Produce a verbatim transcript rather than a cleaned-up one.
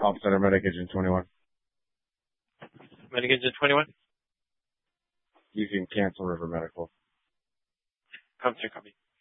Call center, Medic Agent twenty-one. Medic Agent twenty-one? You can cancel River Medical. Come, sir, copy.